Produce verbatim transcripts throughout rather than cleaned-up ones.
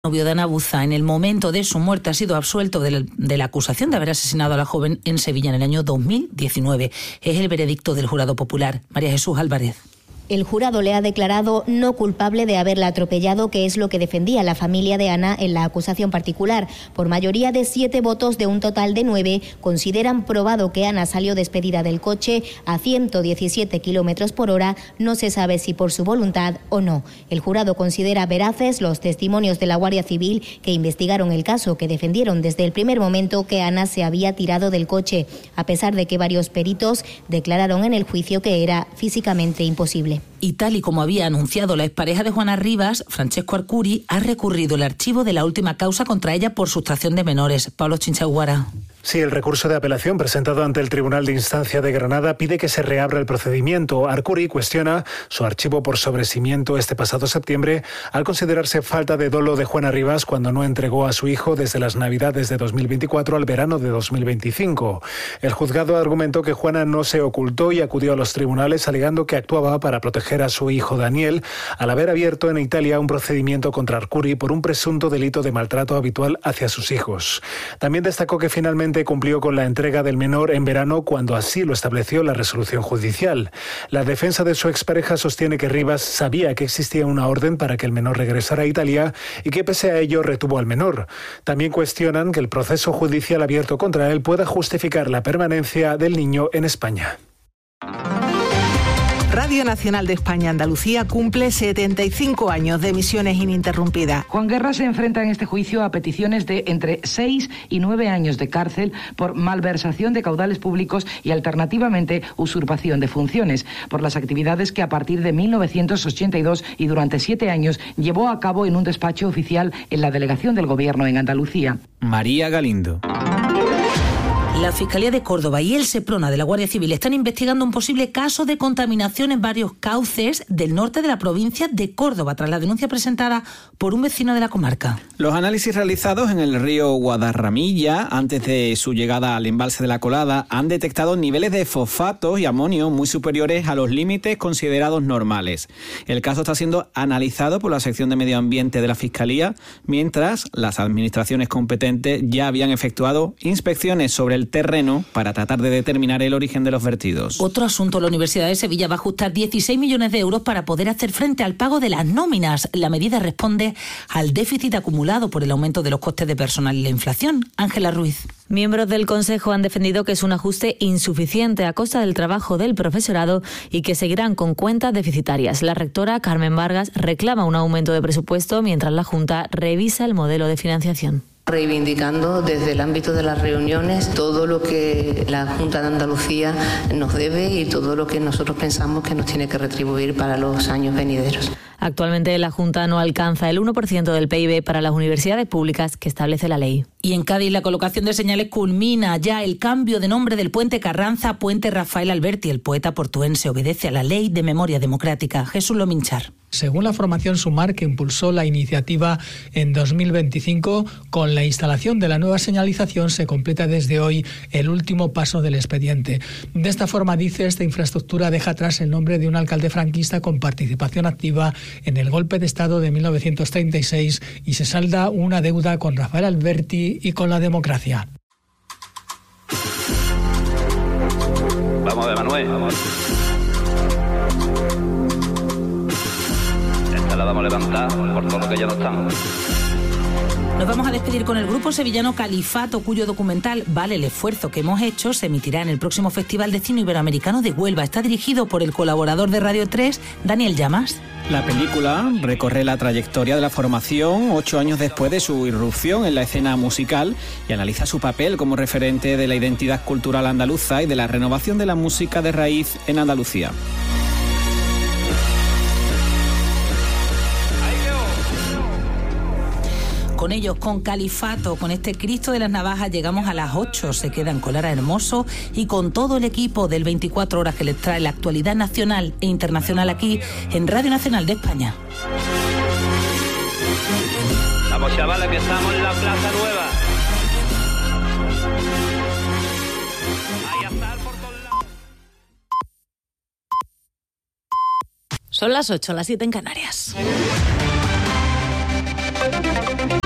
novio de Ana Buza, en el momento de su muerte, ha sido absuelto de la, de la acusación de haber asesinado a la joven en Sevilla en el año dos mil diecinueve. Es el veredicto del jurado popular. María Jesús Álvarez. El jurado le ha declarado no culpable de haberla atropellado, que es lo que defendía la familia de Ana en la acusación particular. Por mayoría de siete votos de un total de nueve, consideran probado que Ana salió despedida del coche a ciento diecisiete kilómetros por hora, no se sabe si por su voluntad o no. El jurado considera veraces los testimonios de la Guardia Civil que investigaron el caso, que defendieron desde el primer momento que Ana se había tirado del coche, a pesar de que varios peritos declararon en el juicio que era físicamente imposible. Y tal y como había anunciado la expareja de Juana Rivas, Francesco Arcuri ha recurrido el archivo de la última causa contra ella por sustracción de menores. Pablo Chinchaguara. Sí, el recurso de apelación presentado ante el Tribunal de Instancia de Granada pide que se reabra el procedimiento. Arcuri cuestiona su archivo por sobreseimiento este pasado septiembre al considerarse falta de dolo de Juana Rivas cuando no entregó a su hijo desde las Navidades de dos mil veinticuatro al verano de dos mil veinticinco. El juzgado argumentó que Juana no se ocultó y acudió a los tribunales alegando que actuaba para proteger a su hijo Daniel al haber abierto en Italia un procedimiento contra Arcuri por un presunto delito de maltrato habitual hacia sus hijos. También destacó que finalmente cumplió con la entrega del menor en verano cuando así lo estableció la resolución judicial. La defensa de su expareja sostiene que Rivas sabía que existía una orden para que el menor regresara a Italia y que pese a ello retuvo al menor. También cuestionan que el proceso judicial abierto contra él pueda justificar la permanencia del niño en España. Radio Nacional de España Andalucía cumple setenta y cinco años de emisiones ininterrumpidas. Juan Guerra se enfrenta en este juicio a peticiones de entre seis y nueve años de cárcel por malversación de caudales públicos y alternativamente usurpación de funciones, por las actividades que a partir de mil novecientos ochenta y dos y durante siete años llevó a cabo en un despacho oficial en la delegación del Gobierno en Andalucía. María Galindo. La Fiscalía de Córdoba y el Seprona de la Guardia Civil están investigando un posible caso de contaminación en varios cauces del norte de la provincia de Córdoba, tras la denuncia presentada por un vecino de la comarca. Los análisis realizados en el río Guadarramilla, antes de su llegada al embalse de la Colada, han detectado niveles de fosfatos y amonio muy superiores a los límites considerados normales. El caso está siendo analizado por la sección de Medio Ambiente de la Fiscalía, mientras las administraciones competentes ya habían efectuado inspecciones sobre el terreno para tratar de determinar el origen de los vertidos. Otro asunto, la Universidad de Sevilla va a ajustar dieciséis millones de euros para poder hacer frente al pago de las nóminas. La medida responde al déficit acumulado por el aumento de los costes de personal y la inflación. Ángela Ruiz. Miembros del Consejo han defendido que es un ajuste insuficiente a costa del trabajo del profesorado y que seguirán con cuentas deficitarias. La rectora Carmen Vargas reclama un aumento de presupuesto mientras la Junta revisa el modelo de financiación. Reivindicando desde el ámbito de las reuniones todo lo que la Junta de Andalucía nos debe y todo lo que nosotros pensamos que nos tiene que retribuir para los años venideros. Actualmente la Junta no alcanza el uno por ciento del P I B para las universidades públicas que establece la ley. Y en Cádiz la colocación de señales culmina ya. El cambio de nombre del puente Carranza a puente Rafael Alberti. El poeta portuense obedece a la ley de memoria democrática. Jesús Lominchar. Según la formación Sumar, que impulsó la iniciativa en dos mil veinticinco, con la instalación de la nueva señalización se completa desde hoy el último paso del expediente. De esta forma, dice, esta infraestructura deja atrás el nombre de un alcalde franquista con participación activa en el golpe de Estado de mil novecientos treinta y seis y se salda una deuda con Rafael Alberti y con la democracia. Vamos a ver, Manuel. Vamos. Esta la vamos a levantar por todo lo que ya no estamos. Nos vamos a despedir con el grupo sevillano Califato, cuyo documental Vale el esfuerzo que hemos hecho se emitirá en el próximo Festival de Cine Iberoamericano de Huelva. Está dirigido por el colaborador de Radio tres, Daniel Llamas. La película recorre la trayectoria de la formación ocho años después de su irrupción en la escena musical y analiza su papel como referente de la identidad cultural andaluza y de la renovación de la música de raíz en Andalucía. Con ellos, con Califato, con este Cristo de las Navajas, llegamos a las ocho. Se quedan con Lara Hermoso y con todo el equipo del veinticuatro horas que les trae la actualidad nacional e internacional aquí en Radio Nacional de España. Vamos, chavales, que estamos en la Plaza Nueva. Ahí está, por todos lados. Son las ocho, las siete en Canarias.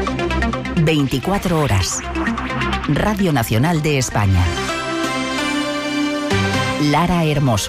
veinticuatro horas. Radio Nacional de España. Lara Hermoso.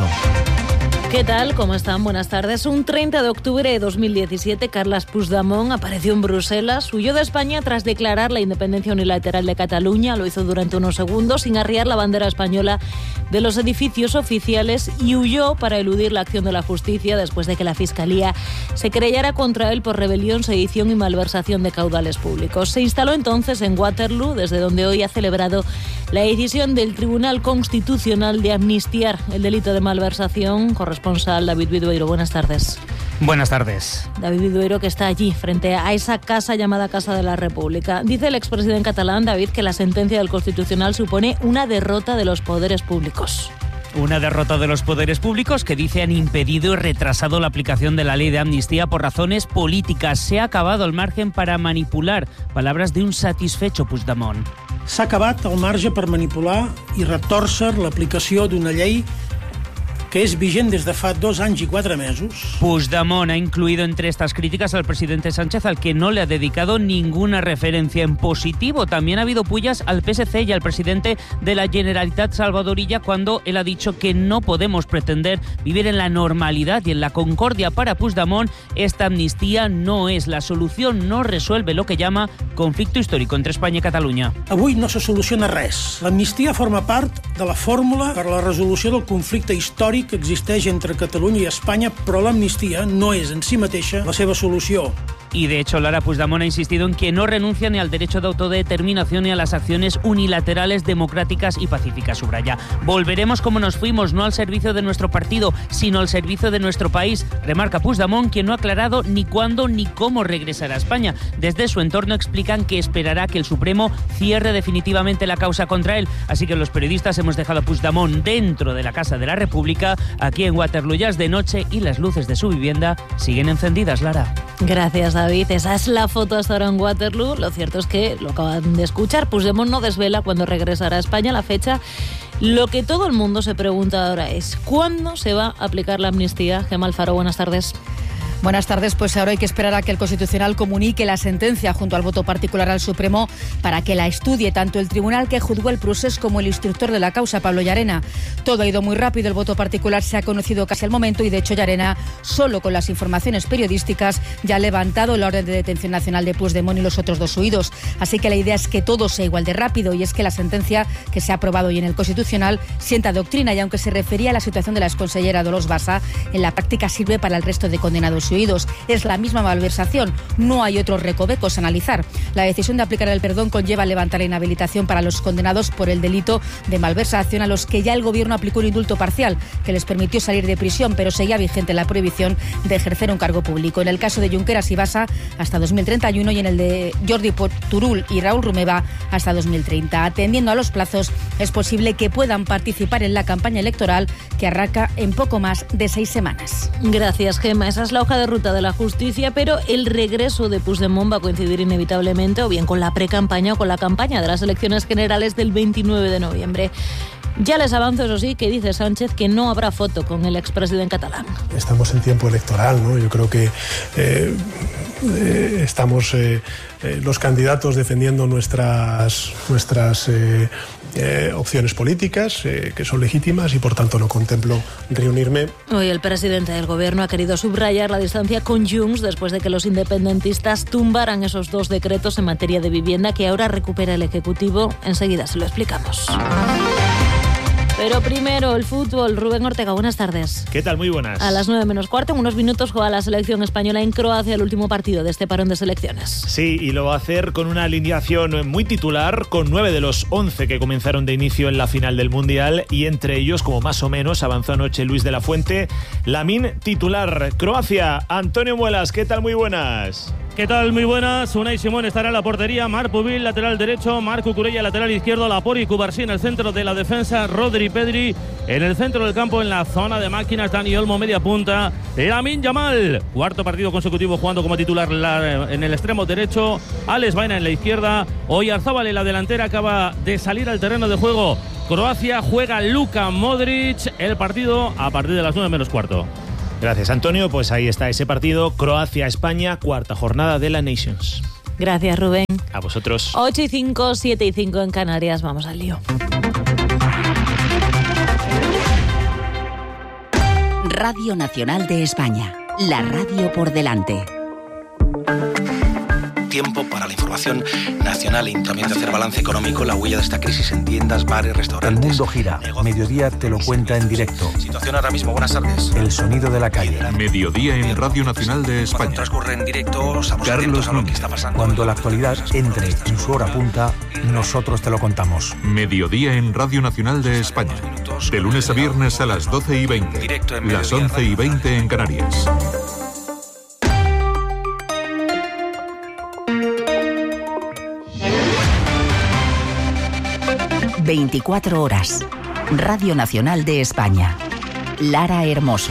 ¿Qué tal? ¿Cómo están? Buenas tardes. Un treinta de octubre de dos mil diecisiete, Carles Puigdemont apareció en Bruselas, huyó de España tras declarar la independencia unilateral de Cataluña, lo hizo durante unos segundos sin arriar la bandera española de los edificios oficiales y huyó para eludir la acción de la justicia después de que la Fiscalía se querellara contra él por rebelión, sedición y malversación de caudales públicos. Se instaló entonces en Waterloo, desde donde hoy ha celebrado la decisión del Tribunal Constitucional de amnistiar el delito de malversación. Corresponsal David Vidueiro, buenas tardes. Buenas tardes. David Vidueiro, que está allí, frente a esa casa llamada Casa de la República. Dice el expresidente catalán, David, que la sentencia del Constitucional supone una derrota de los poderes públicos. Una derrota de los poderes públicos que dice han impedido y retrasado la aplicación de la ley de amnistía por razones políticas. Se ha acabado el margen para manipular. Palabras de un satisfecho Puigdemont. S'ha acabat el marge per manipular i retòrcer l'aplicació d'una llei que es vigent desde fa dos años y cuatro meses. Puigdemont ha incluido entre estas críticas al presidente Sánchez, al que no le ha dedicado ninguna referencia en positivo. También ha habido pullas al P S C y al presidente de la Generalitat, Salvador Illa, cuando él ha dicho que no podemos pretender vivir en la normalidad y en la concordia. Para Puigdemont, esta amnistía no es la solución, no resuelve lo que llama conflicto histórico entre España y Catalunya. Avui no se soluciona res. L'amnistia forma part de la fórmula per a la resolució del conflicte històric que existeix entre Catalunya i Espanya, però l'amnistia no és en si mateixa la seva solució. Y de hecho, Lara, Puigdemont ha insistido en que no renuncia ni al derecho de autodeterminación ni a las acciones unilaterales, democráticas y pacíficas. Subraya: volveremos como nos fuimos, no al servicio de nuestro partido, sino al servicio de nuestro país. Remarca Puigdemont, quien no ha aclarado ni cuándo ni cómo regresará a España. Desde su entorno explican que esperará que el Supremo cierre definitivamente la causa contra él. Así que los periodistas hemos dejado a Puigdemont dentro de la Casa de la República. Aquí en Waterloo ya es de noche y las luces de su vivienda siguen encendidas, Lara. Gracias, David. Esa es la foto hasta ahora en Waterloo. Lo cierto es que, lo acaban de escuchar, Puigdemont no desvela cuándo regresará a España. La fecha, lo que todo el mundo se pregunta ahora es ¿cuándo se va a aplicar la amnistía? Gemma Alfaro, buenas tardes. Buenas tardes, pues ahora hay que esperar a que el Constitucional comunique la sentencia junto al voto particular al Supremo para que la estudie tanto el tribunal que juzgó el procés como el instructor de la causa, Pablo Llarena. Todo ha ido muy rápido, el voto particular se ha conocido casi al momento y de hecho Llarena, solo con las informaciones periodísticas, ya ha levantado la orden de detención nacional de Puigdemont y los otros dos huidos. Así que la idea es que todo sea igual de rápido y es que la sentencia que se ha aprobado hoy en el Constitucional sienta doctrina y aunque se refería a la situación de la exconsellera Dolors Bassa, en la práctica sirve para el resto de condenados y huidos. Es la misma malversación, no hay otros recovecos a analizar. La decisión de aplicar el perdón conlleva levantar la inhabilitación para los condenados por el delito de malversación a los que ya el gobierno aplicó un indulto parcial que les permitió salir de prisión, pero seguía vigente la prohibición de ejercer un cargo público. En el caso de Junqueras y Bassa hasta dos mil treinta y uno y en el de Jordi Turull y Raúl Romeva hasta dos mil treinta. Atendiendo a los plazos, es posible que puedan participar en la campaña electoral que arranca en poco más de seis semanas. Gracias, Gemma. Esa es la hoja de ruta de la justicia, pero el regreso de Puigdemont va a coincidir inevitablemente o bien con la precampaña o con la campaña de las elecciones generales del veintinueve de noviembre. Ya les avanzo, eso sí, que dice Sánchez que no habrá foto con el expresidente catalán. Estamos en tiempo electoral, ¿no? Yo creo que eh, eh, estamos eh, eh, los candidatos defendiendo nuestras, nuestras eh, eh, opciones políticas, eh, que son legítimas y por tanto no contemplo reunirme. Hoy el presidente del gobierno ha querido subrayar la distancia con Junts después de que los independentistas tumbaran esos dos decretos en materia de vivienda que ahora recupera el Ejecutivo. Enseguida se lo explicamos. Pero primero el fútbol. Rubén Ortega, buenas tardes. ¿Qué tal? Muy buenas. A las nueve menos cuarto, en unos minutos, juega la selección española en Croacia, el último partido de este parón de selecciones. Sí, y lo va a hacer con una alineación muy titular, con nueve de los once que comenzaron de inicio en la final del Mundial, y entre ellos, como más o menos avanzó anoche Luis de la Fuente, Lamín titular. Croacia, Antonio Muelas, ¿qué tal? Muy buenas. ¿Qué tal? Muy buenas. Unai Simón estará en la portería, Marc Pubil, lateral derecho, Marc Cucurella, lateral izquierdo, Laport y Cubarsí en el centro de la defensa, Rodri Pedri en el centro del campo, en la zona de máquinas, Dani Olmo media punta, Lamine Yamal, cuarto partido consecutivo jugando como titular la, en el extremo derecho, Alex Baena en la izquierda, Oyarzábal en la delantera, acaba de salir al terreno de juego. Croacia juega Luka Modric, el partido a partir de las nueve menos cuarto. Gracias, Antonio. Pues ahí está ese partido, Croacia-España, cuarta jornada de la Nations. Gracias, Rubén. A vosotros. ocho y cinco, siete y cinco en Canarias. Vamos al lío. Radio Nacional de España. La radio por delante. Tiempo para la información nacional y también de hacer balance económico, la huella de esta crisis en tiendas, bares, restaurantes. El mundo gira. Negocios. Mediodía te lo cuenta en directo. Situación ahora mismo. Buenas tardes. El sonido de la calle. Mediodía en Radio Nacional de España. Cuando transcurre en directo, estamos atentos a lo que está pasando. Cuando la actualidad entre en su hora punta, nosotros te lo contamos. Mediodía en Radio Nacional de España. De lunes a viernes a las doce y veinte. Las once y veinte en Canarias. veinticuatro horas. Radio Nacional de España. Lara Hermoso.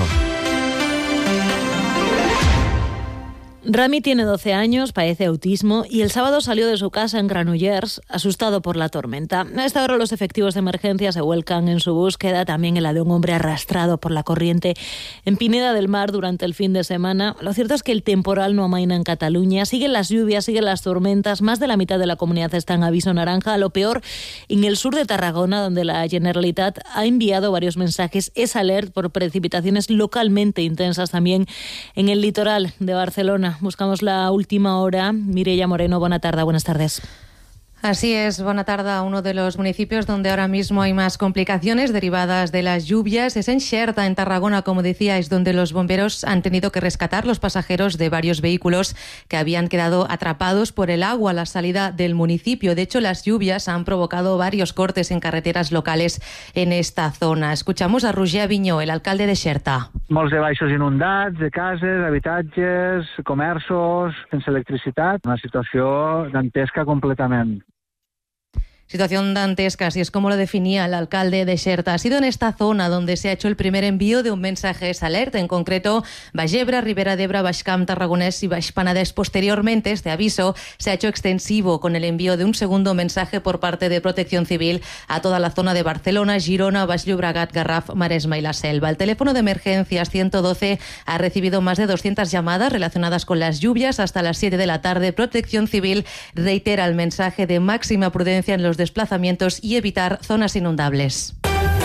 Rami tiene doce años, padece autismo y el sábado salió de su casa en Granollers asustado por la tormenta. A esta hora los efectivos de emergencia se vuelcan en su búsqueda, también en la de un hombre arrastrado por la corriente en Pineda del Mar durante el fin de semana. Lo cierto es que el temporal no amaina en Cataluña, siguen las lluvias, siguen las tormentas, más de la mitad de la comunidad está en aviso naranja, lo peor en el sur de Tarragona, donde la Generalitat ha enviado varios mensajes, es alert por precipitaciones localmente intensas también en el litoral de Barcelona. Buscamos la última hora. Mireia Moreno, buena tarde, buenas tardes. Así es, buena tarde. Uno de los municipios donde ahora mismo hay más complicaciones derivadas de las lluvias es en Xerta, en Tarragona, como decíais, donde los bomberos han tenido que rescatar los pasajeros de varios vehículos que habían quedado atrapados por el agua a la salida del municipio. De hecho, las lluvias han provocado varios cortes en carreteras locales en esta zona. Escuchamos a Roger Avinyó, el alcalde de Xerta. Molts de baixos inundats, de cases, habitatges, comerços, sense electricitat. Una situació dantesca completament. Situación dantesca, así es como lo definía el alcalde de Xerta. Ha sido en esta zona donde se ha hecho el primer envío de un mensaje S Alert, en concreto Baix Ebre, Ribera d'Ebre, Baix Camp, Tarragonés y Baix Penedès. Posteriormente, este aviso se ha hecho extensivo con el envío de un segundo mensaje por parte de Protección Civil a toda la zona de Barcelona, Girona, Baix Llobregat, Garraf, Maresma y la Selva. El teléfono de emergencias ciento doce ha recibido más de doscientas llamadas relacionadas con las lluvias. Hasta las siete de la tarde, Protección Civil reitera el mensaje de máxima prudencia en los desplazamientos y evitar zonas inundables.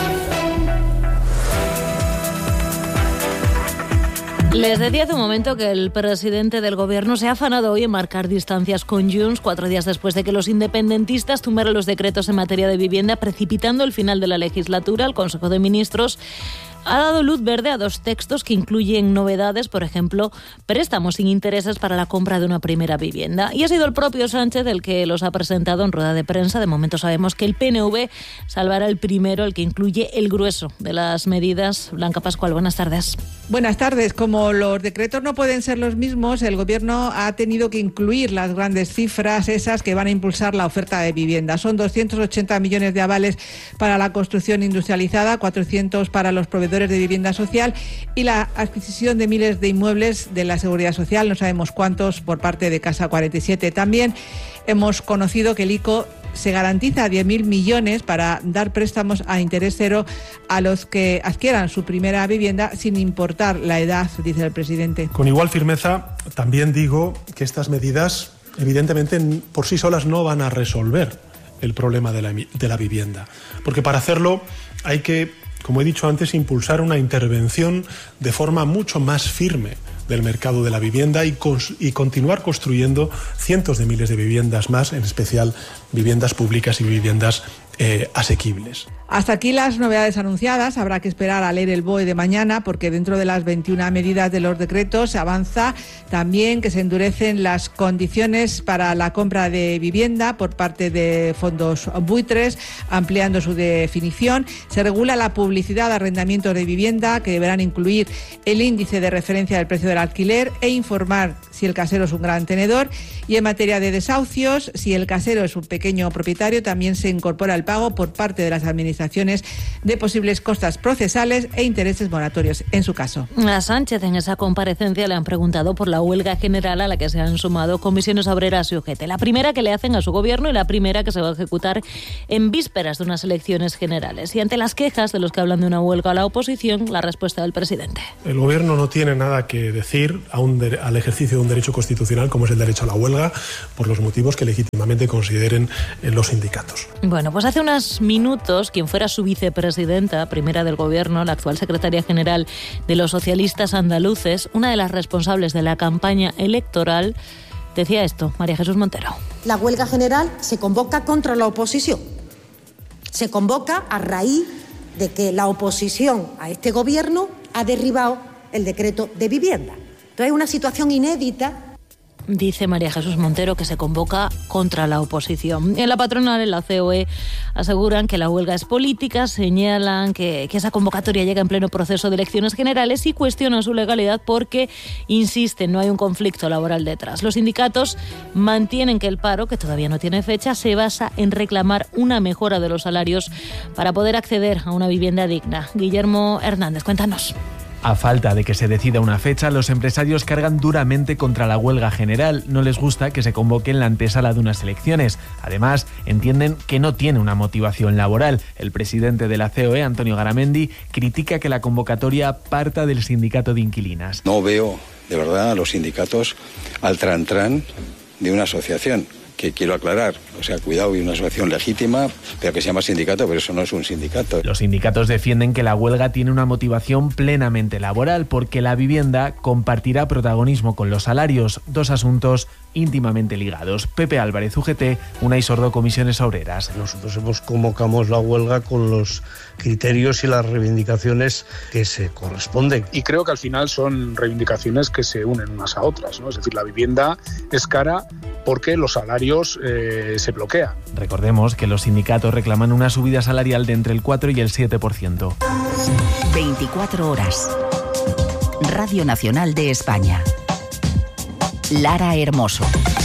Les decía hace un momento que el presidente del gobierno se ha afanado hoy en marcar distancias con Junts cuatro días después de que los independentistas tumbaron los decretos en materia de vivienda, precipitando el final de la legislatura. El Consejo de Ministros ha dado luz verde a dos textos que incluyen novedades, por ejemplo, préstamos sin intereses para la compra de una primera vivienda. Y ha sido el propio Sánchez el que los ha presentado en rueda de prensa. De momento sabemos que el P N V salvará el primero, el que incluye el grueso de las medidas. Blanca Pascual, buenas tardes. Buenas tardes. Como los decretos no pueden ser los mismos, el Gobierno ha tenido que incluir las grandes cifras, esas que van a impulsar la oferta de vivienda. Son doscientos ochenta millones de avales para la construcción industrializada, cuatrocientos para los proveedores de vivienda social y la adquisición de miles de inmuebles de la Seguridad Social, no sabemos cuántos, por parte de Casa cuarenta y siete. También hemos conocido que el I C O se garantiza diez mil millones para dar préstamos a interés cero a los que adquieran su primera vivienda sin importar la edad, dice el presidente. Con igual firmeza, también digo que estas medidas, evidentemente, por sí solas no van a resolver el problema de la, de la vivienda, porque para hacerlo hay que, como he dicho antes, impulsar una intervención de forma mucho más firme del mercado de la vivienda y, cons- y continuar construyendo cientos de miles de viviendas más, en especial viviendas públicas y viviendas eh, asequibles. Hasta aquí las novedades anunciadas. Habrá que esperar a leer el B O E de mañana, porque dentro de las veintiuna medidas de los decretos se avanza también que se endurecen las condiciones para la compra de vivienda por parte de fondos buitres, ampliando su definición. Se regula la publicidad de arrendamientos de vivienda, que deberán incluir el índice de referencia del precio del alquiler e informar si el casero es un gran tenedor. Y en materia de desahucios, si el casero es un pequeño propietario, también se incorpora el pago por parte de las administraciones de posibles costas procesales e intereses moratorios en su caso. A Sánchez en esa comparecencia le han preguntado por la huelga general a la que se han sumado comisiones obreras y U G T. La primera que le hacen a su gobierno y la primera que se va a ejecutar en vísperas de unas elecciones generales. Y ante las quejas de los que hablan de una huelga a la oposición, la respuesta del presidente. El gobierno no tiene nada que decir a un de, al ejercicio de un derecho constitucional como es el derecho a la huelga, por los motivos que legítimamente consideren eh, los sindicatos. Bueno, pues hace unos minutos, quien fuera su vicepresidenta, primera del gobierno, la actual secretaria general de los socialistas andaluces, una de las responsables de la campaña electoral, decía esto, María Jesús Montero. La huelga general se convoca contra la oposición. Se convoca a raíz de que la oposición a este gobierno ha derribado el decreto de vivienda. Entonces es una situación inédita. Dice María Jesús Montero que se convoca contra la oposición. En la patronal, en la C O E, aseguran que la huelga es política, señalan que, que esa convocatoria llega en pleno proceso de elecciones generales y cuestionan su legalidad porque, insisten, no hay un conflicto laboral detrás. Los sindicatos mantienen que el paro, que todavía no tiene fecha, se basa en reclamar una mejora de los salarios para poder acceder a una vivienda digna. Guillermo Hernández, cuéntanos. A falta de que se decida una fecha, los empresarios cargan duramente contra la huelga general. No les gusta que se convoque en la antesala de unas elecciones. Además, entienden que no tiene una motivación laboral. El presidente de la C O E, Antonio Garamendi, critica que la convocatoria parta del sindicato de inquilinas. No veo, de verdad, a los sindicatos al tran-tran de una asociación. Que quiero aclarar, o sea, cuidado, y una asociación legítima, pero que se llama sindicato, pero eso no es un sindicato. Los sindicatos defienden que la huelga tiene una motivación plenamente laboral, porque la vivienda compartirá protagonismo con los salarios, dos asuntos íntimamente ligados. Pepe Álvarez, U G T, Unai Sordo, Comisiones Obreras. Nosotros hemos convocamos la huelga con los criterios y las reivindicaciones que se corresponden. Y creo que al final son reivindicaciones que se unen unas a otras, ¿no? Es decir, la vivienda es cara porque los salarios eh, se bloquean. Recordemos que los sindicatos reclaman una subida salarial de entre el cuatro y el siete por ciento. veinticuatro horas. Radio Nacional de España. Lara Hermoso.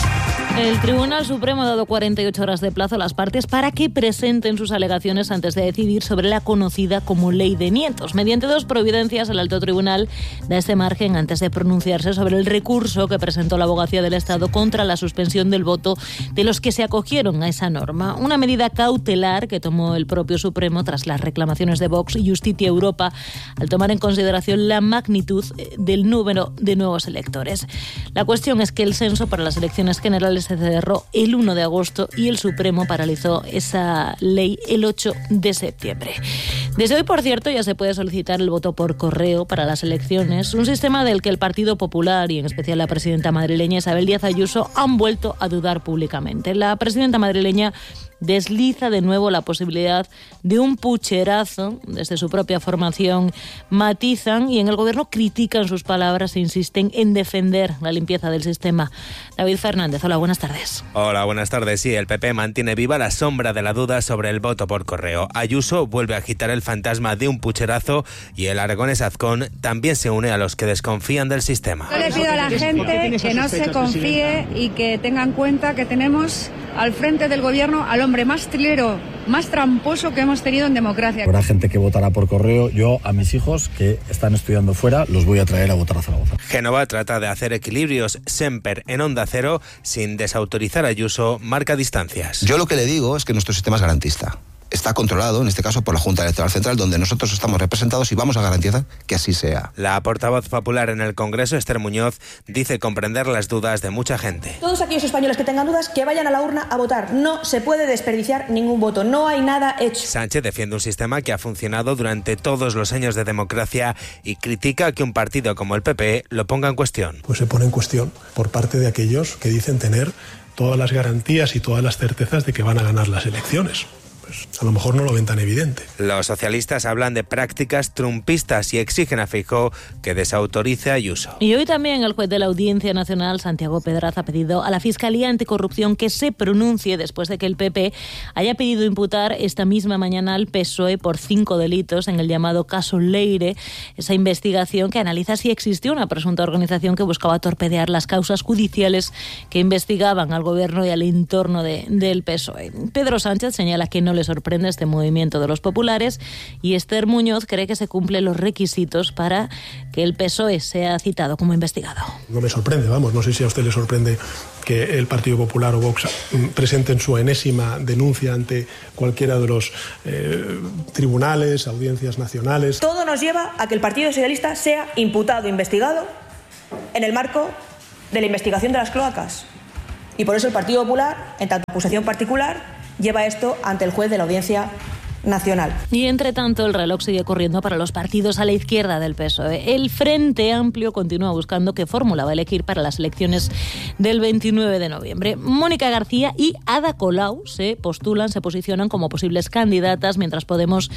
El Tribunal Supremo ha dado cuarenta y ocho horas de plazo a las partes para que presenten sus alegaciones antes de decidir sobre la conocida como Ley de Nietos. Mediante dos providencias, el alto tribunal da este margen antes de pronunciarse sobre el recurso que presentó la Abogacía del Estado contra la suspensión del voto de los que se acogieron a esa norma. Una medida cautelar que tomó el propio Supremo tras las reclamaciones de Vox y Justicia Europa al tomar en consideración la magnitud del número de nuevos electores. La cuestión es que el censo para las elecciones generales se cerró el uno de agosto y el Supremo paralizó esa ley el ocho de septiembre. Desde hoy, por cierto, ya se puede solicitar el voto por correo para las elecciones, un sistema del que el Partido Popular y en especial la presidenta madrileña Isabel Díaz Ayuso han vuelto a dudar públicamente. La presidenta madrileña desliza de nuevo la posibilidad de un pucherazo. Desde su propia formación matizan y en el gobierno critican sus palabras e insisten en defender la limpieza del sistema. David Fernández, hola, buenas tardes. Hola, buenas tardes. Sí, el P P mantiene viva la sombra de la duda sobre el voto por correo. Ayuso vuelve a agitar el fantasma de un pucherazo y el aragonés Azcón también se une a los que desconfían del sistema. Yo le pido a la gente que no se confíe y que tenga en cuenta que tenemos al frente del gobierno al hombre más trilero, más tramposo que hemos tenido en democracia. Habrá gente que votará por correo. Yo a mis hijos que están estudiando fuera los voy a traer a votar a Zaragoza. Génova trata de hacer equilibrios. Semper en Onda Cero, sin desautorizar a Ayuso, marca distancias. Yo lo que le digo es que nuestro sistema es garantista. Está controlado, en este caso, por la Junta Electoral Central, donde nosotros estamos representados y vamos a garantizar que así sea. La portavoz popular en el Congreso, Esther Muñoz, dice comprender las dudas de mucha gente. Todos aquellos españoles que tengan dudas, que vayan a la urna a votar. No se puede desperdiciar ningún voto, no hay nada hecho. Sánchez defiende un sistema que ha funcionado durante todos los años de democracia y critica que un partido como el P P lo ponga en cuestión. Pues se pone en cuestión por parte de aquellos que dicen tener todas las garantías y todas las certezas de que van a ganar las elecciones. Pues a lo mejor no lo ven tan evidente. Los socialistas hablan de prácticas trumpistas y exigen a Feijóo que desautorice a Ayuso. Y hoy también el juez de la Audiencia Nacional, Santiago Pedraz, ha pedido a la Fiscalía Anticorrupción que se pronuncie después de que el P P haya pedido imputar esta misma mañana al P S O E por cinco delitos en el llamado caso Leire, esa investigación que analiza si existió una presunta organización que buscaba torpedear las causas judiciales que investigaban al gobierno y al entorno de, del P S O E. Pedro Sánchez señala que no le sorprende este movimiento de los populares y Esther Muñoz cree que se cumplen los requisitos para que el P S O E sea citado como investigado. No me sorprende, vamos, no sé si a usted le sorprende que el Partido Popular o Vox presenten su enésima denuncia ante cualquiera de los eh, tribunales, audiencias nacionales. Todo nos lleva a que el Partido Socialista sea imputado, investigado, en el marco de la investigación de las cloacas. Y por eso el Partido Popular, en tanto acusación particular, lleva esto ante el juez de la Audiencia Nacional. Y entre tanto el reloj sigue corriendo para los partidos a la izquierda del P S O E. El Frente Amplio continúa buscando qué fórmula va a elegir para las elecciones del veintinueve de noviembre. Mónica García y Ada Colau se postulan, se posicionan como posibles candidatas, mientras Podemos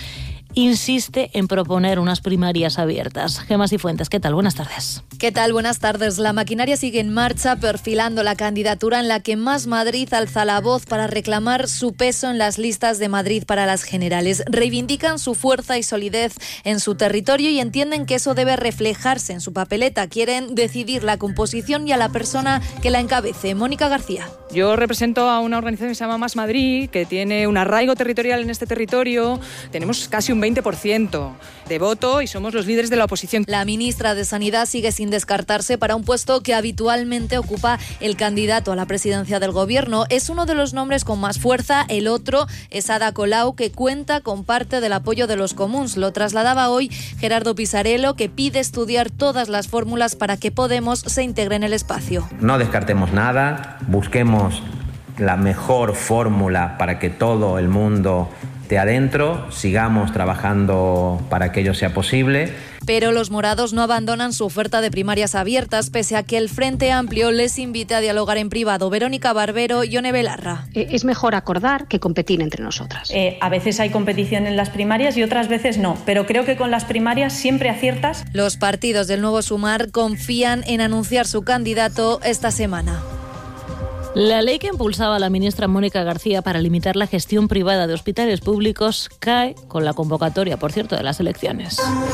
insiste en proponer unas primarias abiertas. Gemma Cifuentes, ¿qué tal? Buenas tardes. ¿Qué tal? Buenas tardes. La maquinaria sigue en marcha, perfilando la candidatura en la que Más Madrid alza la voz para reclamar su peso en las listas de Madrid para las generales. Reivindican su fuerza y solidez en su territorio y entienden que eso debe reflejarse en su papeleta. Quieren decidir la composición y a la persona que la encabece. Mónica García. Yo represento a una organización que se llama Más Madrid, que tiene un arraigo territorial en este territorio. Tenemos casi un veinte por ciento de voto y somos los líderes de la oposición. La ministra de Sanidad sigue sin descartarse para un puesto que habitualmente ocupa el candidato a la presidencia del gobierno. Es uno de los nombres con más fuerza. El otro es Ada Colau, que cuenta con parte del apoyo de los comuns. Lo trasladaba hoy Gerardo Pisarello, que pide estudiar todas las fórmulas para que Podemos se integre en el espacio. No descartemos nada, busquemos la mejor fórmula para que todo el mundo esté adentro, sigamos trabajando para que ello sea posible. Pero los morados no abandonan su oferta de primarias abiertas, pese a que el Frente Amplio les invite a dialogar en privado. Verónica Barbero y Ione Belarra. Eh, es mejor acordar que competir entre nosotras. Eh, a veces hay competición en las primarias y otras veces no, pero creo que con las primarias siempre aciertas. Los partidos del Nuevo Sumar confían en anunciar su candidato esta semana. La ley que impulsaba la ministra Mónica García para limitar la gestión privada de hospitales públicos cae con la convocatoria, por cierto, de las elecciones.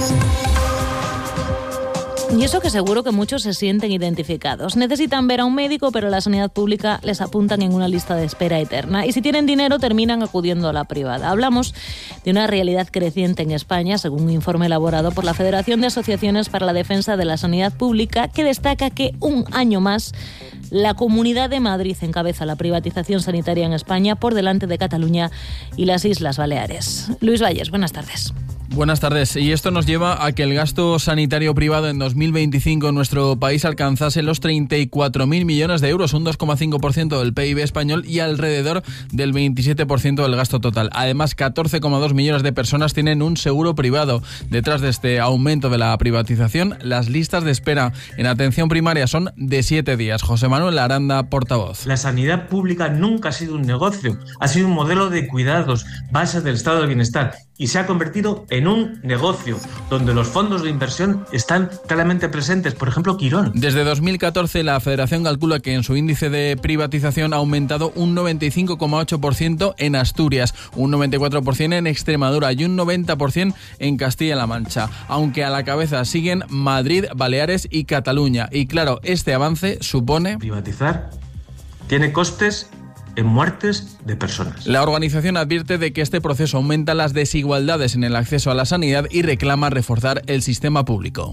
Y eso que seguro que muchos se sienten identificados. Necesitan ver a un médico, pero la sanidad pública les apuntan en una lista de espera eterna. Y si tienen dinero, terminan acudiendo a la privada. Hablamos de una realidad creciente en España, según un informe elaborado por la Federación de Asociaciones para la Defensa de la Sanidad Pública, que destaca que un año más la Comunidad de Madrid encabeza la privatización sanitaria en España por delante de Cataluña y las Islas Baleares. Luis Valles, buenas tardes. Buenas tardes. Y esto nos lleva a que el gasto sanitario privado en dos mil veinticinco en nuestro país alcanzase los treinta y cuatro mil millones de euros, un dos coma cinco por ciento del P I B español y alrededor del veintisiete por ciento del gasto total. Además, catorce coma dos millones de personas tienen un seguro privado. Detrás de este aumento de la privatización, las listas de espera en atención primaria son de siete días. José Manuel Aranda, portavoz. La sanidad pública nunca ha sido un negocio, ha sido un modelo de cuidados, base del estado del bienestar, y se ha convertido en un negocio donde los fondos de inversión están claramente presentes, por ejemplo, Quirón. Desde dos mil catorce la Federación calcula que en su índice de privatización ha aumentado un noventa y cinco coma ocho por ciento en Asturias, un noventa y cuatro por ciento en Extremadura y un noventa por ciento en Castilla-La Mancha, aunque a la cabeza siguen Madrid, Baleares y Cataluña. Y claro, este avance supone... Privatizar tiene costes en muertes de personas. La organización advierte de que este proceso aumenta las desigualdades en el acceso a la sanidad y reclama reforzar el sistema público.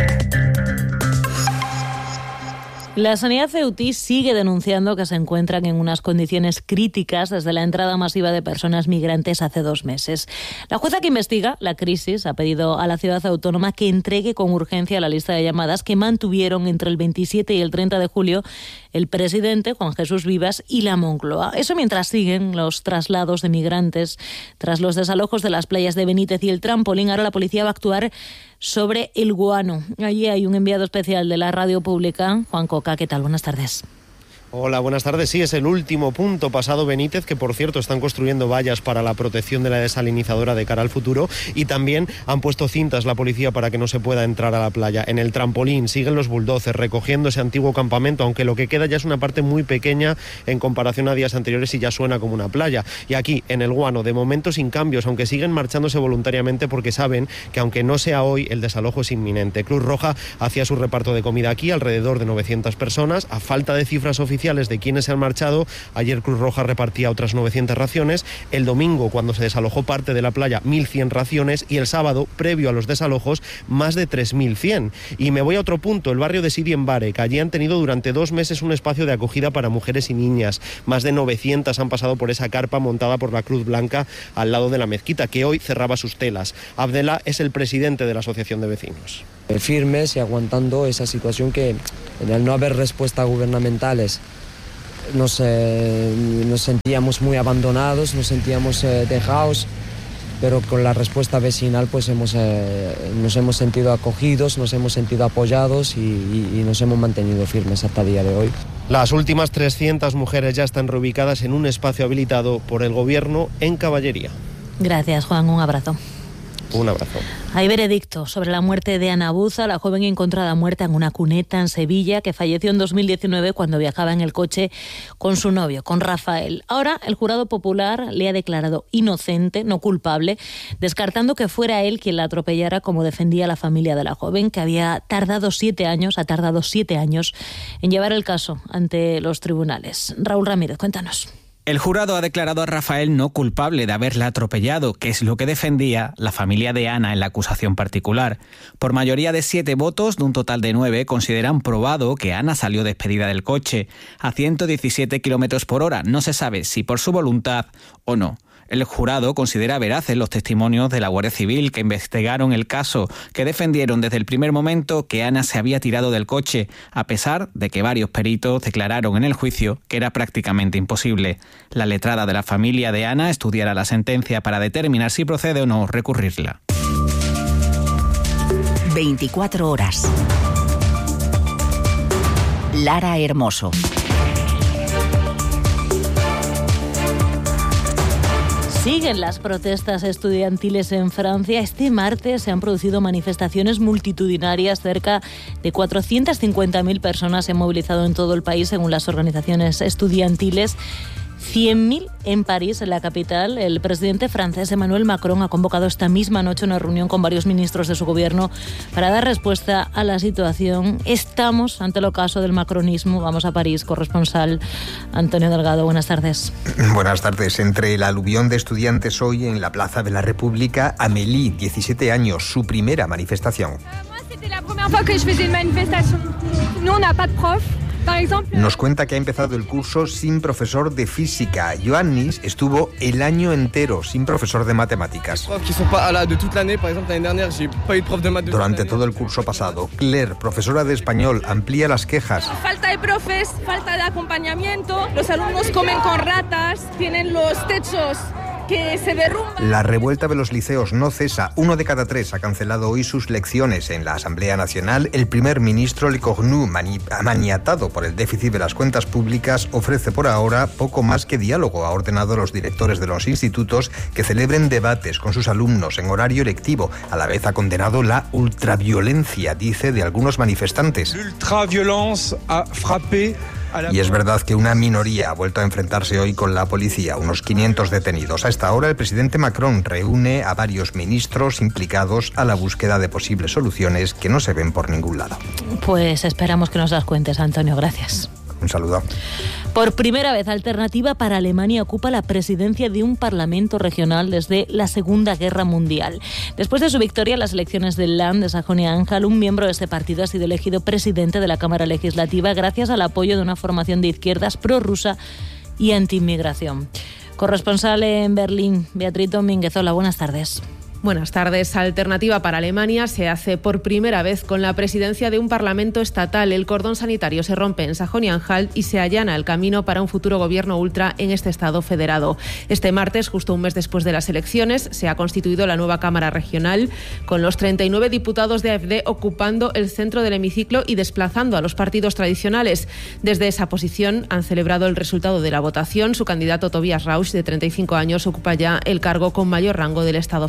La sanidad ceutí sigue denunciando que se encuentran en unas condiciones críticas desde la entrada masiva de personas migrantes hace dos meses. La jueza que investiga la crisis ha pedido a la ciudad autónoma que entregue con urgencia la lista de llamadas que mantuvieron entre el veintisiete y el treinta de julio el presidente Juan Jesús Vivas y la Moncloa. Eso mientras siguen los traslados de migrantes tras los desalojos de las playas de Benítez y el Trampolín. Ahora la policía va a actuar sobre el Guano. Allí hay un enviado especial de la radio pública, Juan Coca. ¿Qué tal? Buenas tardes. Hola, buenas tardes. Sí, es el último punto pasado Benítez, que por cierto están construyendo vallas para la protección de la desalinizadora de cara al futuro, y también han puesto cintas la policía para que no se pueda entrar a la playa. En el Trampolín siguen los bulldozers recogiendo ese antiguo campamento, aunque lo que queda ya es una parte muy pequeña en comparación a días anteriores y ya suena como una playa. Y aquí, en el Guano, de momento sin cambios, aunque siguen marchándose voluntariamente porque saben que aunque no sea hoy, el desalojo es inminente. Cruz Roja hacía su reparto de comida aquí, alrededor de novecientas personas, a falta de cifras oficiales oficiales de quienes se han marchado. Ayer Cruz Roja repartía otras novecientas raciones. El domingo, cuando se desalojó parte de la playa, mil cien raciones. Y el sábado, previo a los desalojos, más de tres mil cien. Y me voy a otro punto, el barrio de Sidi en Bare, que allí han tenido durante dos meses un espacio de acogida para mujeres y niñas. Más de novecientas han pasado por esa carpa montada por la Cruz Blanca al lado de la mezquita, que hoy cerraba sus telas. Abdela es el presidente de la Asociación de Vecinos. Firmes y aguantando esa situación que, en el no haber respuestas gubernamentales, nos, eh, nos sentíamos muy abandonados, nos sentíamos eh, dejados, pero con la respuesta vecinal pues hemos, eh, nos hemos sentido acogidos, nos hemos sentido apoyados y, y, y nos hemos mantenido firmes hasta el día de hoy. Las últimas trescientas mujeres ya están reubicadas en un espacio habilitado por el Gobierno en Caballería. Gracias, Juan. Un abrazo. Un abrazo. Hay veredicto sobre la muerte de Ana Buza, la joven encontrada muerta en una cuneta en Sevilla, que falleció en dos mil diecinueve cuando viajaba en el coche con su novio, con Rafael. Ahora el jurado popular le ha declarado inocente, no culpable, descartando que fuera él quien la atropellara, como defendía la familia de la joven, que había tardado siete años, ha tardado siete años en llevar el caso ante los tribunales. Raúl Ramírez, cuéntanos. El jurado ha declarado a Rafael no culpable de haberla atropellado, que es lo que defendía la familia de Ana en la acusación particular. Por mayoría de siete votos, de un total de nueve, consideran probado que Ana salió despedida del coche a ciento diecisiete kilómetros por hora. No se sabe si por su voluntad o no. El jurado considera veraces los testimonios de la Guardia Civil que investigaron el caso, que defendieron desde el primer momento que Ana se había tirado del coche, a pesar de que varios peritos declararon en el juicio que era prácticamente imposible. La letrada de la familia de Ana estudiará la sentencia para determinar si procede o no recurrirla. veinticuatro horas. Lara Hermoso. Siguen las protestas estudiantiles en Francia. Este martes se han producido manifestaciones multitudinarias. Cerca de cuatrocientas cincuenta mil personas se han movilizado en todo el país, según las organizaciones estudiantiles. cien mil en París, en la capital. El presidente francés Emmanuel Macron ha convocado esta misma noche una reunión con varios ministros de su gobierno para dar respuesta a la situación. Estamos ante el ocaso del macronismo. Vamos a París, corresponsal Antonio Delgado. Buenas tardes. Buenas tardes. Entre el aluvión de estudiantes hoy en la Plaza de la República, Amélie, diecisiete años, su primera manifestación. Nos cuenta que ha empezado el curso sin profesor de física. Ioannis estuvo el año entero sin profesor de matemáticas. Durante todo el curso pasado, Claire, profesora de español, amplía las quejas. Falta de profes, falta de acompañamiento, los alumnos comen con ratas, tienen los techos que se derrumban. La revuelta de los liceos no cesa. Uno de cada tres ha cancelado hoy sus lecciones en la Asamblea Nacional. El primer ministro Lecornu, mani- maniatado por el déficit de las cuentas públicas, ofrece por ahora poco más que diálogo. Ha ordenado a los directores de los institutos que celebren debates con sus alumnos en horario lectivo. A la vez ha condenado la ultraviolencia, dice, de algunos manifestantes. L'ultraviolence a frappé. Y es verdad que una minoría ha vuelto a enfrentarse hoy con la policía, unos quinientos detenidos. A esta hora el presidente Macron reúne a varios ministros implicados a la búsqueda de posibles soluciones que no se ven por ningún lado. Pues esperamos que nos las cuentes, Antonio. Gracias. Un saludo. Por primera vez, Alternativa para Alemania ocupa la presidencia de un parlamento regional desde la Segunda Guerra Mundial. Después de su victoria en las elecciones del Land de Sajonia-Anhalt, un miembro de este partido ha sido elegido presidente de la Cámara Legislativa gracias al apoyo de una formación de izquierdas prorrusa y antiinmigración. Corresponsal en Berlín, Beatriz Domínguez. Hola, buenas tardes. Buenas tardes. Alternativa para Alemania se hace por primera vez con la presidencia de un parlamento estatal. El cordón sanitario se rompe en Sajonia-Anhalt y se allana el camino para un futuro gobierno ultra en este estado federado. Este martes, justo un mes después de las elecciones, se ha constituido la nueva Cámara Regional, con los treinta y nueve diputados de A F D ocupando el centro del hemiciclo y desplazando a los partidos tradicionales. Desde esa posición han celebrado el resultado de la votación. Su candidato Tobias Rausch, de treinta y cinco años, ocupa ya el cargo con mayor rango del estado federado.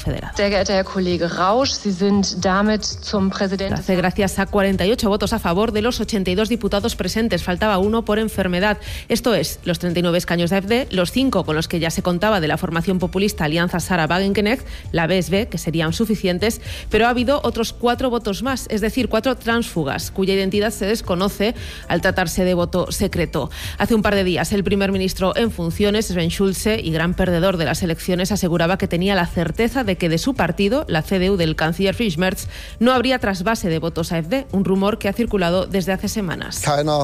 sehr geehrter Herr Kollege Rausch, Sie sind damit zum Präsidenten. Lo hace gracias a cuarenta y ocho votos a favor de los ochenta y dos diputados presentes. Faltaba uno por enfermedad. Esto es, los treinta y nueve escaños de A F D, los cinco con los que ya se contaba de la formación populista Alianza Sarah Wagenknecht, la B S B, que serían suficientes, pero ha habido otros cuatro votos más, es decir, cuatro tránsfugas, cuya identidad se desconoce al tratarse de voto secreto. Hace un par de días, el primer ministro en funciones, Sven Schulze, y gran perdedor de las elecciones, aseguraba que tenía la certeza de que de su partido, la C D U del canciller Friedrich Merz, no habría trasvase de votos a A F D, un rumor que ha circulado desde hace semanas.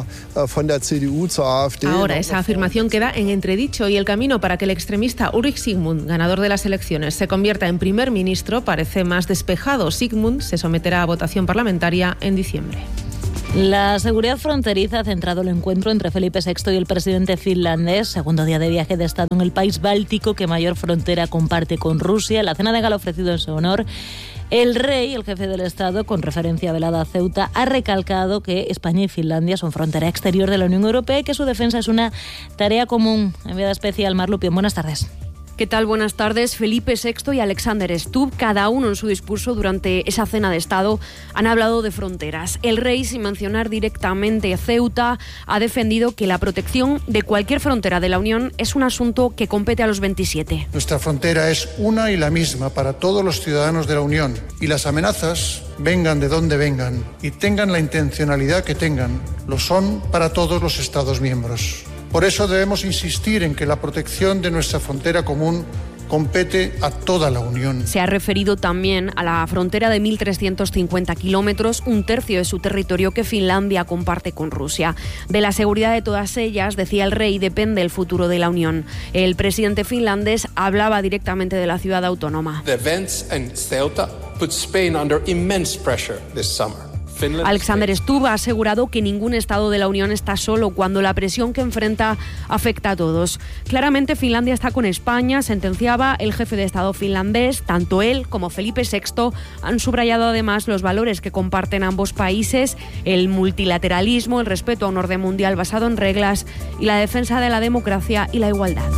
Ahora esa afirmación queda en entredicho y el camino para que el extremista Ulrich Sigmund, ganador de las elecciones, se convierta en primer ministro parece más despejado. Sigmund se someterá a votación parlamentaria en diciembre. La seguridad fronteriza ha centrado el encuentro entre Felipe sexto y el presidente finlandés, segundo día de viaje de Estado en el país báltico que mayor frontera comparte con Rusia. La cena de gala ofrecido en su honor, el rey, el jefe del Estado, con referencia velada a Ceuta, ha recalcado que España y Finlandia son frontera exterior de la Unión Europea y que su defensa es una tarea común. Enviada especial, Mar Lupión, buenas tardes. ¿Qué tal? Buenas tardes. Felipe sexto y Alexander Stubb, cada uno en su discurso durante esa cena de Estado, han hablado de fronteras. El rey, sin mencionar directamente Ceuta, ha defendido que la protección de cualquier frontera de la Unión es un asunto que compete a los veintisiete. Nuestra frontera es una y la misma para todos los ciudadanos de la Unión y las amenazas, vengan de donde vengan y tengan la intencionalidad que tengan, lo son para todos los Estados miembros. Por eso debemos insistir en que la protección de nuestra frontera común compete a toda la Unión. Se ha referido también a la frontera de mil trescientos cincuenta kilómetros, un tercio de su territorio que Finlandia comparte con Rusia. De la seguridad de todas ellas, decía el rey, depende el futuro de la Unión. El presidente finlandés hablaba directamente de la ciudad autónoma. The events in Ceuta put Spain under immense pressure this summer. Alexander Stubb ha asegurado que ningún Estado de la Unión está solo cuando la presión que enfrenta afecta a todos. Claramente Finlandia está con España, sentenciaba el jefe de Estado finlandés. Tanto él como Felipe sexto han subrayado además los valores que comparten ambos países, el multilateralismo, el respeto a un orden mundial basado en reglas y la defensa de la democracia y la igualdad.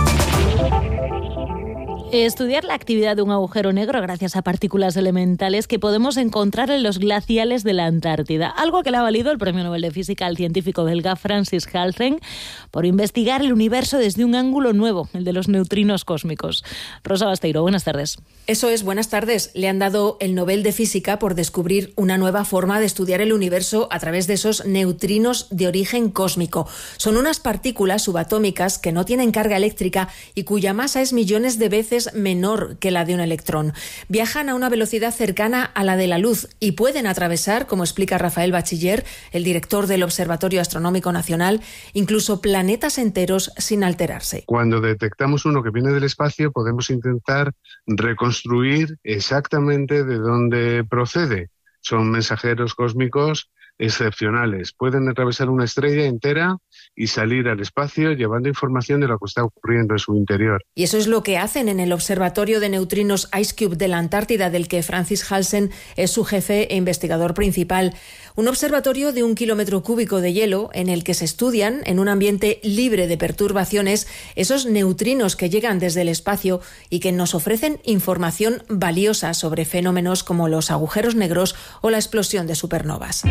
Estudiar la actividad de un agujero negro gracias a partículas elementales que podemos encontrar en los glaciales de la Antártida. Algo que le ha valido el Premio Nobel de Física al científico belga Francis Halsen por investigar el universo desde un ángulo nuevo, el de los neutrinos cósmicos. Rosa Basteiro, buenas tardes. Eso es, buenas tardes. Le han dado el Nobel de Física por descubrir una nueva forma de estudiar el universo a través de esos neutrinos de origen cósmico. Son unas partículas subatómicas que no tienen carga eléctrica y cuya masa es millones de veces menor que la de un electrón. Viajan a una velocidad cercana a la de la luz y pueden atravesar, como explica Rafael Bachiller, el director del Observatorio Astronómico Nacional, incluso planetas enteros sin alterarse. Cuando detectamos uno que viene del espacio, podemos intentar reconstruir exactamente de dónde procede. Son mensajeros cósmicos excepcionales. Pueden atravesar una estrella entera y salir al espacio llevando información de lo que está ocurriendo en su interior. Y eso es lo que hacen en el Observatorio de Neutrinos IceCube de la Antártida, del que Francis Halsen es su jefe e investigador principal. Un observatorio de un kilómetro cúbico de hielo en el que se estudian, en un ambiente libre de perturbaciones, esos neutrinos que llegan desde el espacio y que nos ofrecen información valiosa sobre fenómenos como los agujeros negros o la explosión de supernovas.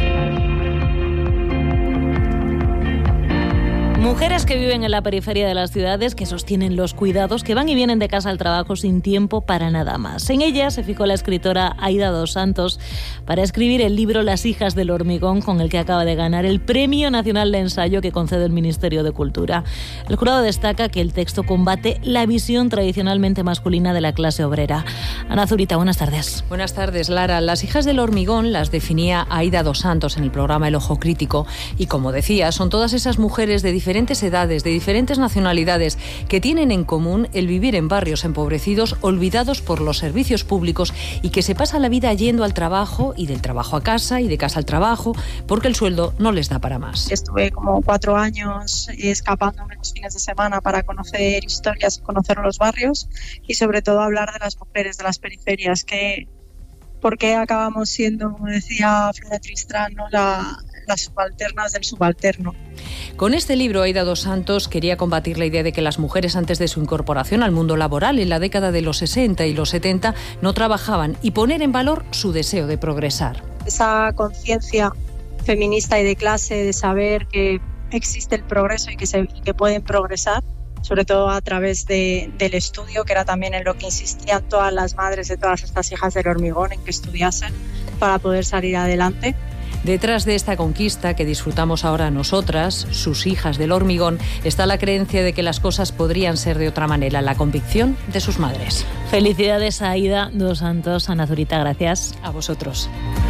Mujeres que viven en la periferia de las ciudades, que sostienen los cuidados, que van y vienen de casa al trabajo sin tiempo para nada más. En ella se fijó la escritora Aida dos Santos para escribir el libro Las hijas del hormigón, con el que acaba de ganar el Premio Nacional de Ensayo que concede el Ministerio de Cultura. El jurado destaca que el texto combate la visión tradicionalmente masculina de la clase obrera. Ana Zurita, buenas tardes. Buenas tardes, Lara. Las hijas del hormigón las definía Aida dos Santos en el programa El Ojo Crítico. Y como decía, son todas esas mujeres de diferentes diferentes edades, de diferentes nacionalidades, que tienen en común el vivir en barrios empobrecidos, olvidados por los servicios públicos y que se pasan la vida yendo al trabajo y del trabajo a casa y de casa al trabajo porque el sueldo no les da para más. Estuve como cuatro años escapándome los fines de semana para conocer historias, conocer los barrios y sobre todo hablar de las mujeres de las periferias, que por qué acabamos siendo, como decía Freda Tristán, ¿no? la las subalternas del subalterno. Con este libro, Aida dos Santos quería combatir la idea de que las mujeres antes de su incorporación al mundo laboral en la década de los sesenta y los setenta no trabajaban y poner en valor su deseo de progresar. Esa conciencia feminista y de clase de saber que existe el progreso y que, se, y que pueden progresar, sobre todo a través de, del estudio, que era también en lo que insistían todas las madres de todas estas hijas del hormigón, en que estudiasen para poder salir adelante. Detrás de esta conquista que disfrutamos ahora nosotras, sus hijas del hormigón, está la creencia de que las cosas podrían ser de otra manera, la convicción de sus madres. Felicidades a Aida dos Santos, Ana Zurita, gracias. A vosotros.